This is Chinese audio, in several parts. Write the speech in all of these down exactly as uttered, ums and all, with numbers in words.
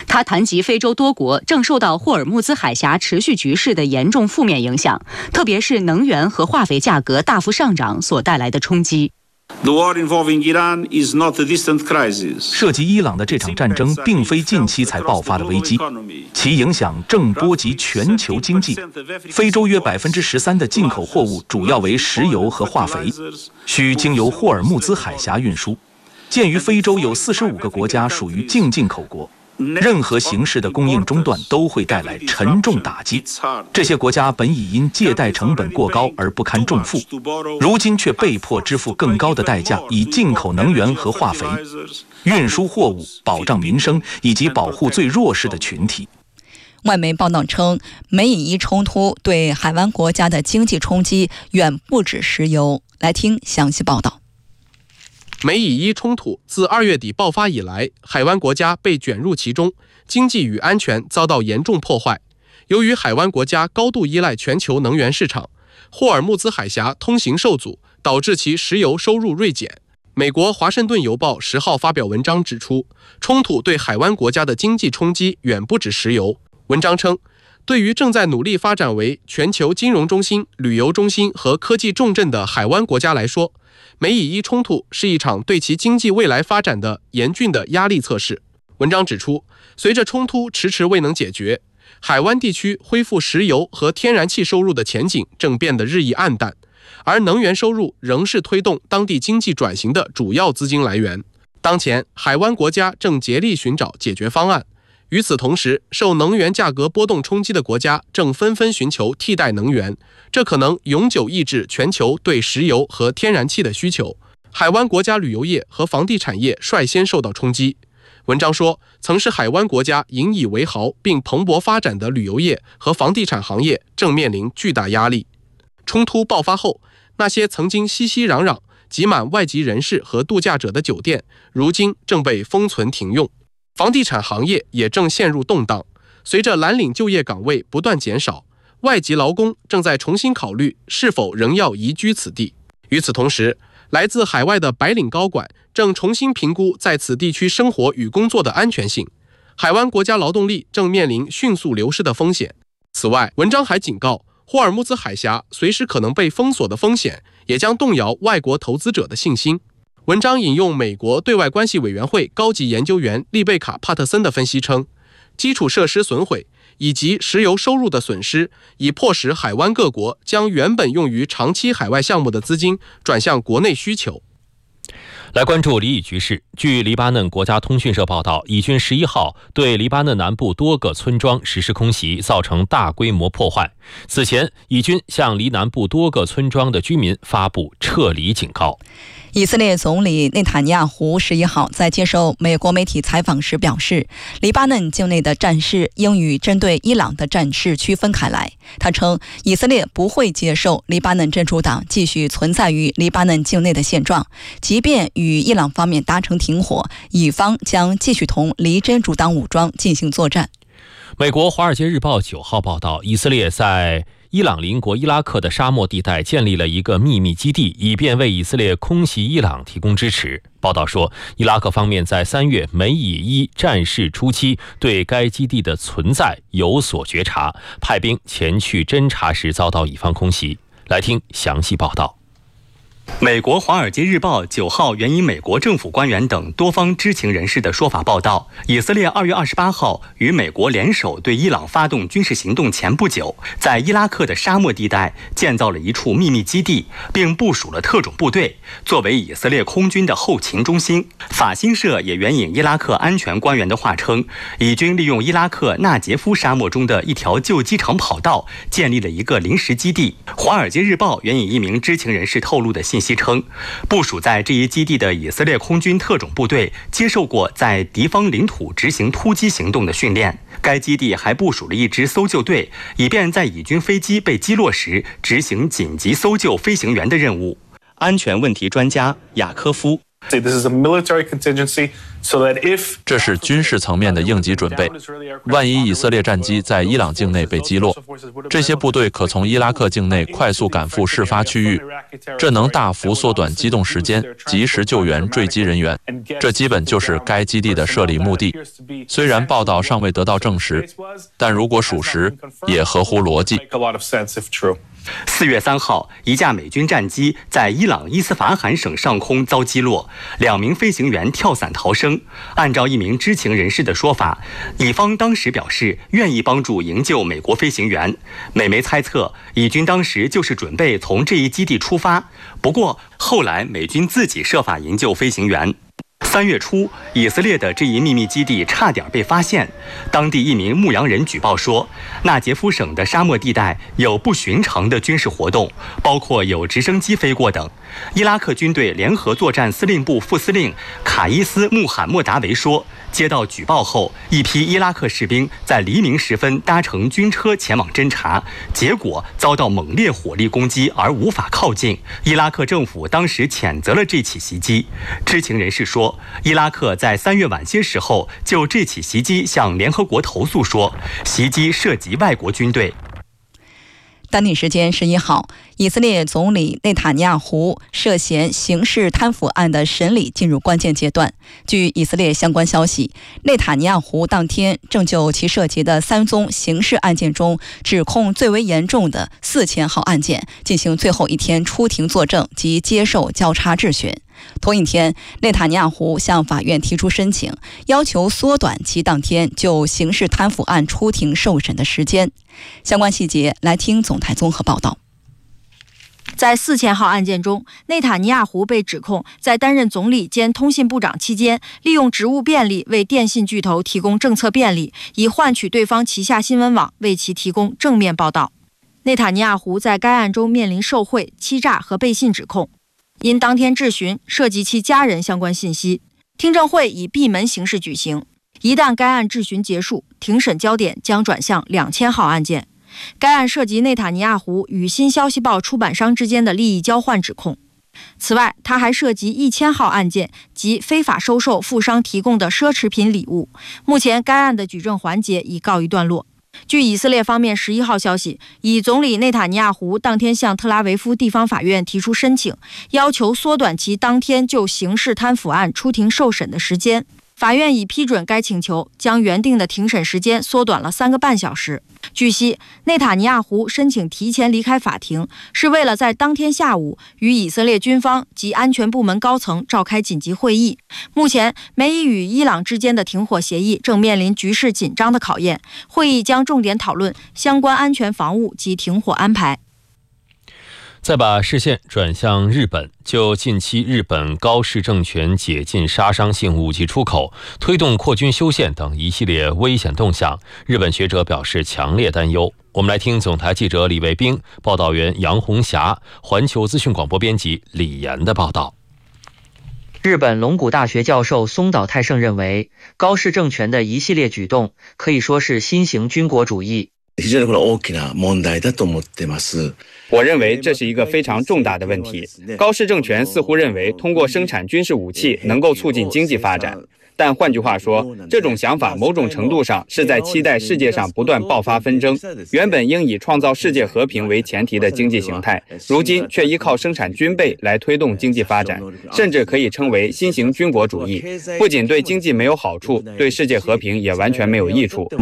他谈及非洲多国正受到霍尔木兹海峡持续局势的严重负面影响，特别是能源和化肥价格大幅上涨所带来的冲击。 涉及伊朗的这场战争并非近期才爆发的危机，其影响正波及全球经济。非洲约百分之十三的进口货物主要为石油和化肥，需经由霍尔木兹海峡运输。鉴于非洲有四十五个国家属于净进口国，任何形式的供应中断都会带来沉重打击。这些国家本已因借贷成本过高而不堪重负，如今却被迫支付更高的代价，以进口能源和化肥、运输货物、保障民生以及保护最弱势的群体。 外媒报道称，美以伊冲突对海湾国家的经济冲击远不止石油。来听详细报道。 美以伊冲突自二月底爆发以来，海湾国家被卷入其中，经济与安全遭到严重破坏。由于海湾国家高度依赖全球能源市场，霍尔木兹海峡通行受阻，导致其石油收入锐减。美国《华盛顿邮报》十号发表文章指出，冲突对海湾国家的经济冲击远不止石油。文章称，对于正在努力发展为全球金融中心、旅游中心和科技重镇的海湾国家来说，美以伊冲突是一场对其经济未来发展的严峻的压力测试。文章指出，随着冲突迟迟未能解决，海湾地区恢复石油和天然气收入的前景正变得日益暗淡，而能源收入仍是推动当地经济转型的主要资金来源。当前，海湾国家正竭力寻找解决方案。与此同时，受能源价格波动冲击的国家正纷纷寻求替代能源，这可能永久抑制全球对石油和天然气的需求。海湾国家旅游业和房地产业率先受到冲击。文章说，曾是海湾国家引以为豪并蓬勃发展的旅游业和房地产行业正面临巨大压力。冲突爆发后，那些曾经熙熙攘攘、挤满外籍人士和度假者的酒店，如今正被封存停用。房地产行业也正陷入动荡，随着蓝领就业岗位不断减少，外籍劳工正在重新考虑是否仍要移居此地。与此同时，来自海外的白领高管正重新评估在此地区生活与工作的安全性。海湾国家劳动力正面临迅速流失的风险。此外，文章还警告，霍尔木兹海峡随时可能被封锁的风险，也将动摇外国投资者的信心。文章引用美国对外关系委员会高级研究员丽贝卡·帕特森的分析称，基础设施损毁以及石油收入的损失，已迫使海湾各国将原本用于长期海外项目的资金转向国内需求。 来关注黎以局势。据黎巴嫩国家通讯社报道，以军十一号对黎巴嫩南部多个村庄实施空袭，造成大规模破坏。此前，以军向黎南部多个村庄的居民发布撤离警告。 以色列总理内塔尼亚胡十一号在接受美国媒体采访时表示，黎巴嫩境内的战事应与针对伊朗的战事区分开来。他称，以色列不会接受黎巴嫩真主党继续存在于黎巴嫩境内的现状，即便与伊朗方面达成停火，以方将继续同黎真主党武装进行作战。 美国《华尔街日报》九号报道，以色列在伊朗邻国伊拉克的沙漠地带建立了一个秘密基地，以便为以色列空袭伊朗提供支持。报道说，伊拉克方面在三月美以伊战事初期对该基地的存在有所觉察，派兵前去侦查时遭到以方空袭。来听详细报道。 美国《华尔街日报》九号援引美国政府官员等多方知情人士的说法报道，以色列二月二十八号与美国联手对伊朗发动军事行动前不久，在伊拉克的沙漠地带建造了一处秘密基地，并部署了特种部队，作为以色列空军的后勤中心。法新社也援引伊拉克安全官员的话称，以军利用伊拉克纳杰夫沙漠中的一条旧机场跑道，建立了一个临时基地。《华尔街日报》援引一名知情人士透露的信息称，部署在这一基地的以色列空军特种部队接受过在敌方领土执行突击行动的训练。该基地还部署了一支搜救队，以便在以军飞机被击落时执行紧急搜救飞行员的任务。安全问题专家雅科夫。 This is a military contingency 这是军事层面的应急准备。万一以色列战机在伊朗境内被击落，这些部队可从伊拉克境内快速赶赴事发区域，这能大幅缩短机动时间，及时救援坠机人员。这基本就是该基地的设立目的。虽然报道尚未得到证实，但如果属实，也合乎逻辑。 四月三号，一架美军战机在伊朗伊斯法罕省上空遭击落，两名飞行员跳伞逃生。按照一名知情人士的说法，以方当时表示愿意帮助营救美国飞行员。美媒猜测，以军当时就是准备从这一基地出发，不过后来美军自己设法营救飞行员。三月初，以色列的这一秘密基地差点被发现。当地一名牧羊人举报说，纳杰夫省的沙漠地带有不寻常的军事活动，包括有直升机飞过等。伊拉克军队联合作战司令部副司令卡伊斯·穆罕默达维说，接到举报后，一批伊拉克士兵在黎明时分搭乘军车前往侦察，结果遭到猛烈火力攻击而无法靠近。伊拉克政府当时谴责了这起袭击。知情人士说，伊拉克在三月晚些时候就这起袭击向联合国投诉说，袭击涉及外国军队。 当地时间十一号，以色列总理内塔尼亚胡涉嫌刑事贪腐案的审理进入关键阶段。据以色列相关消息，内塔尼亚胡当天正就其涉及的三宗刑事案件中指控最为严重的四千号案件进行最后一天出庭作证及接受交叉质询。同一天，内塔尼亚胡向法院提出申请，要求缩短其当天就刑事贪腐案出庭受审的时间。相关细节来听总台综合报道。 在四千号案件中，内塔尼亚胡被指控在担任总理兼通信部长期间，利用职务便利为电信巨头提供政策便利，以换取对方旗下新闻网为其提供正面报道。内塔尼亚胡在该案中面临受贿、欺诈和背信指控。因当天质询涉及其家人相关信息，听证会以闭门形式举行。一旦该案质询结束，庭审焦点将转向两千号案件。该案涉及内塔尼亚胡与新消息报出版商之间的利益交换指控。此外，他还涉及一千号案件及非法收受富商提供的奢侈品礼物。目前，该案的举证环节已告一段落。据以色列方面十一号消息，以总理内塔尼亚胡当天向特拉维夫地方法院提出申请，要求缩短其当天就刑事贪腐案出庭受审的时间。法院已批准该请求，将原定的庭审时间缩短了三个半小时。据悉，内塔尼亚胡申请提前离开法庭，是为了在当天下午与以色列军方及安全部门高层召开紧急会议。目前，美以与伊朗之间的停火协议正面临局势紧张的考验，会议将重点讨论相关安全防务及停火安排。 再把视线转向日本，就近期日本高市政权解禁杀伤性武器出口、推动扩军修宪等一系列危险动向，日本学者表示强烈担忧。我们来听总台记者李卫兵、报道员杨红霞、环球资讯广播编辑李岩的报道。 日本龙谷大学教授松岛泰盛认为，高市政权的一系列举动可以说是新型军国主义。 我认为这是一个非常重大的问题。高市政权似乎认为通过生产军事武器能够促进经济发展，但换句话说，这种想法某种程度上是在期待世界上不断爆发纷争。原本应以创造世界和平为前提的经济形态，如今却依靠生产军备来推动经济发展，甚至可以称为新型军国主义。不仅对经济没有好处，对世界和平也完全没有益处。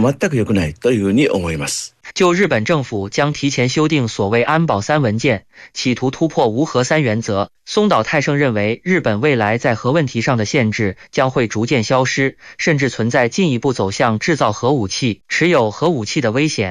就日本政府将提前修订所谓安保三文件，企图突破无核三原则，松岛泰盛认为日本未来在核问题上的限制将会逐渐消失，甚至存在进一步走向制造核武器、持有核武器的危险。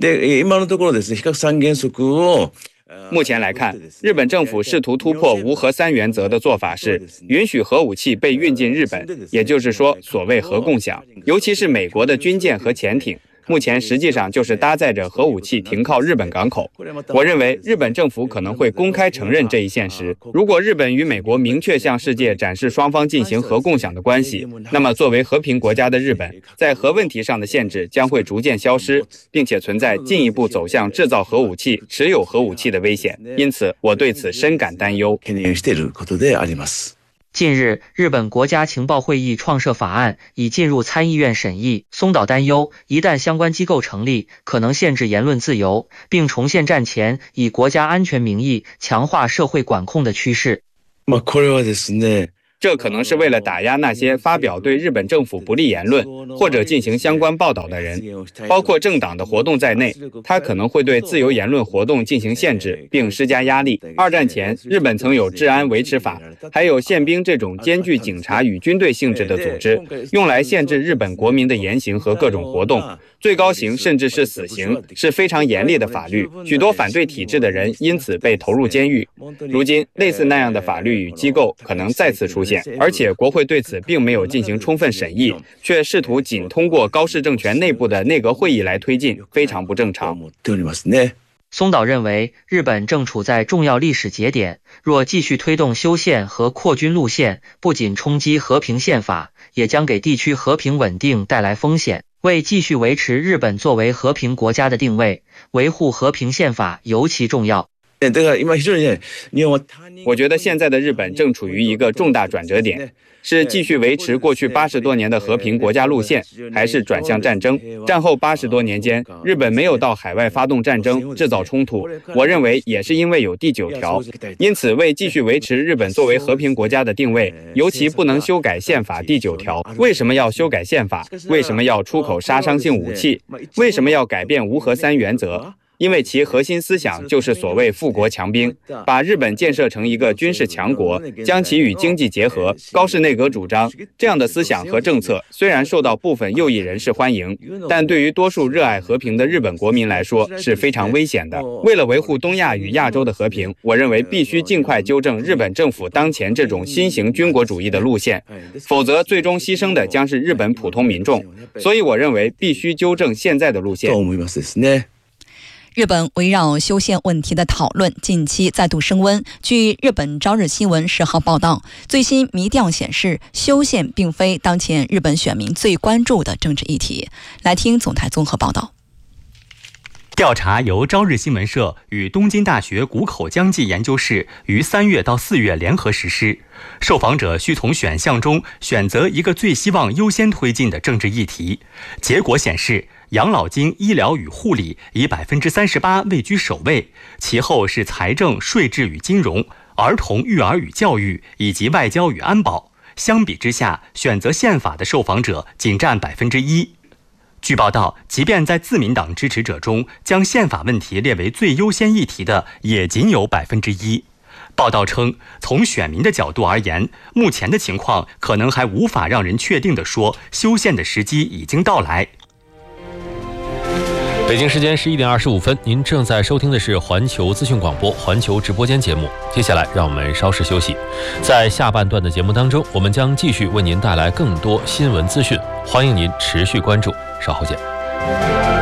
目前来看，日本政府试图突破无核三原则的做法是允许核武器被运进日本，也就是说所谓核共享，尤其是美国的军舰和潜艇。目前实际上就是搭载着核武器停靠日本港口。我认为日本政府可能会公开承认这一现实。如果日本与美国明确向世界展示双方进行核共享的关系，那么作为和平国家的日本，在核问题上的限制将会逐渐消失，并且存在进一步走向制造核武器、持有核武器的危险。因此，我对此深感担忧。 近日，日本国家情报会议创设法案已进入参议院审议。松岛担忧，一旦相关机构成立，可能限制言论自由，并重现战前以国家安全名义强化社会管控的趋势。 这可能是为了打压那些发表对日本政府不利言论或者进行相关报道的人，包括政党的活动在内，它可能会对自由言论活动进行限制并施加压力。二战前，日本曾有治安维持法，还有宪兵这种兼具警察与军队性质的组织，用来限制日本国民的言行和各种活动。最高刑甚至是死刑，是非常严厉的法律，许多反对体制的人因此被投入监狱。如今，类似那样的法律与机构可能再次出现，而且国会对此并没有进行充分审议，却试图仅通过高市政权内部的内阁会议来推进，非常不正常。 松岛认为，日本正处在重要历史节点，若继续推动修宪和扩军路线，不仅冲击和平宪法，也将给地区和平稳定带来风险。为继续维持日本作为和平国家的定位，维护和平宪法尤其重要。 我觉得现在的日本正处于一个重大转折点，是继续维持过去八十多年的和平国家路线，还是转向战争？战后八十多年间，日本没有到海外发动战争、制造冲突，我认为也是因为有第九条。因此，为继续维持日本作为和平国家的定位，尤其不能修改宪法第九条。为什么要修改宪法？为什么要出口杀伤性武器？为什么要改变无核三原则？因为其核心思想就是所谓富国强兵，把日本建设成一个军事强国，将其与经济结合。高市内阁主张这样的思想和政策虽然受到部分右翼人士欢迎，但对于多数热爱和平的日本国民来说是非常危险的。为了维护东亚与亚洲的和平，我认为必须尽快纠正日本政府当前这种新型军国主义的路线，否则最终牺牲的将是日本普通民众。所以我认为必须纠正现在的路线。 日本围绕修宪问题的讨论近期再度升温。据日本朝日新闻十号报道，最新民调显示，修宪并非当前日本选民最关注的政治议题。来听总台综合报道。 调查由朝日新闻社与东京大学谷口将纪研究室于三月到四月联合实施。受访者需从选项中选择一个最希望优先推进的政治议题。结果显示，养老金、医疗与护理以百分之三十八位居首位，其后是财政、税制与金融、儿童、育儿与教育以及外交与安保。相比之下，选择宪法的受访者仅占百分之一。据报道，即便在自民党支持者中，将宪法问题列为最优先议题的也仅有百分之一。报道称，从选民的角度而言，目前的情况可能还无法让人确定地说修宪的时机已经到来。 北京时间十一点二十五分，您正在收听的是环球资讯广播环球直播间节目。接下来让我们稍事休息，在下半段的节目当中，我们将继续为您带来更多新闻资讯，欢迎您持续关注，稍后见。